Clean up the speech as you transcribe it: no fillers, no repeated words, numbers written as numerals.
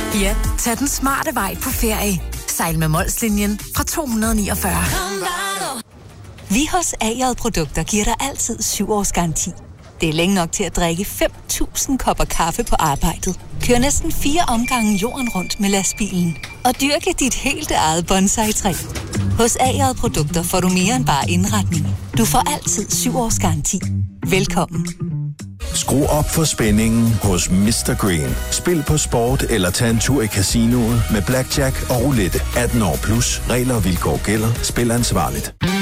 Ja, tag den smarte vej på ferie. Sejl med Molslinjen fra 249. Vi hos AJ Produkter giver dig altid 7 års garanti. Det er længe nok til at drikke 5.000 kopper kaffe på arbejdet. Kør næsten 4 omgange jorden rundt med lastbilen. Og dyrke dit helt eget bonsai-træ. Hos AJ Produkter får du mere end bare indretning. Du får altid 7 års garanti. Velkommen. Skru op for spændingen hos Mr. Green. Spil på sport eller tag en tur i casinoet med blackjack og roulette. 18 år plus. Regler og vilkår gælder. Spil ansvarligt.